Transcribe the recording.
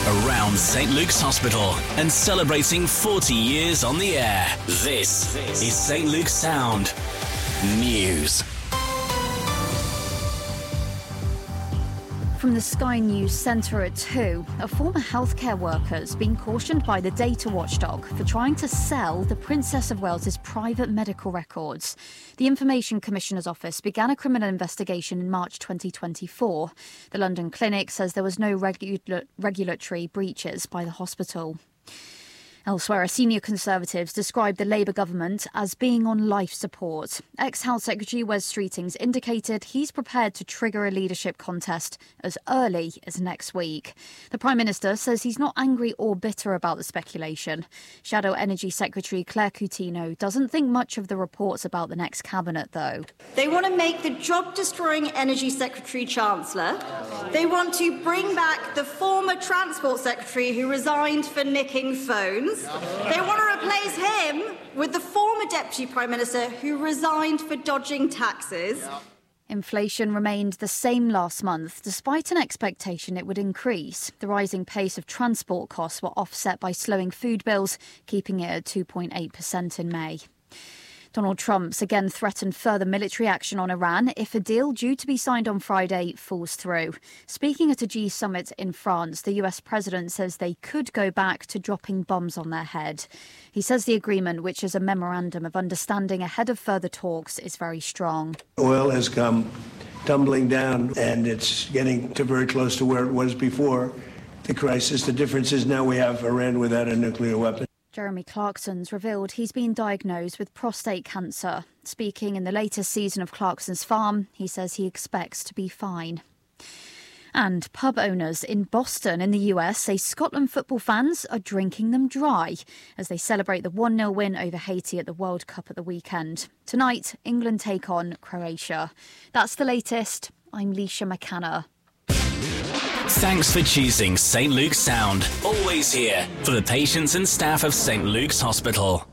around St Luke's Hospital and celebrating 40 years on the air. This is St Luke's Sound News. From the Sky News Centre at 2, a former healthcare worker has been cautioned by the data watchdog for trying to sell the Princess of Wales's private medical records. The Information Commissioner's Office began a criminal investigation in March 2024. The London clinic says there was no regulatory breaches by the hospital. Elsewhere, senior Conservatives described the Labour government as being on life support. Ex-Health Secretary Wes Streetings indicated he's prepared to trigger a leadership contest as early as next week. The Prime Minister says he's not angry or bitter about the speculation. Shadow Energy Secretary Claire Coutinho doesn't think much of the reports about the next cabinet, though. They want to make the job-destroying Energy Secretary Chancellor. They want to bring back the former Transport Secretary who resigned for nicking phones. They want to replace him with the former Deputy Prime Minister who resigned for dodging taxes. Inflation remained the same last month, despite an expectation it would increase. The rising pace of transport costs were offset by slowing food bills, keeping it at 2.8% in May. Donald Trump's again threatened further military action on Iran if a deal due to be signed on Friday falls through. Speaking at a G summit in France, the US president says they could go back to dropping bombs on their head. He says the agreement, which is a memorandum of understanding ahead of further talks, is very strong. Oil has come tumbling down and it's getting to very close to where it was before the crisis. The difference is now we have Iran without a nuclear weapon. Jeremy Clarkson's revealed he's been diagnosed with prostate cancer. Speaking in the latest season of Clarkson's Farm, he says he expects to be fine. And pub owners in Boston in the US say Scotland football fans are drinking them dry as they celebrate the 1-0 win over Haiti at the World Cup at the weekend. Tonight, England take on Croatia. That's the latest. I'm Leisha McCanna. Thanks for choosing St Luke's Sound. Always here for the patients and staff of St Luke's Hospital.